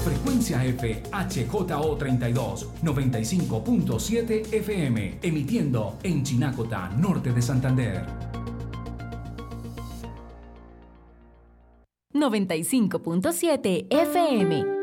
Frecuencia F HJO32 95.7 FM, emitiendo en Chinacota, norte de Santander. 95.7 FM.